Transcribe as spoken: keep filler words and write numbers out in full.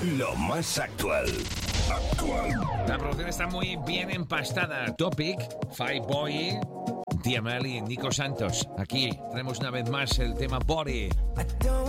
Lo más actual. Actual. La producción está muy bien empastada. Topic, Five Boy, T M L y Nico Santos. Aquí tenemos una vez más el tema Body. I don't